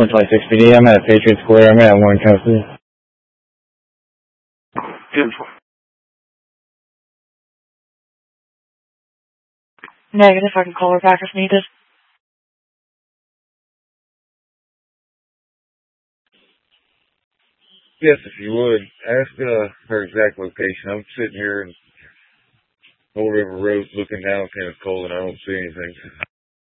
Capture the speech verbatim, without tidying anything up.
one twenty-six P D, I'm at Patriot Square, I'm at Warren County. Negative, I can call her back if needed. Yes, if you would. Ask uh, her exact location. I'm sitting here in Old River Road looking down, kind of cold, and I don't see anything.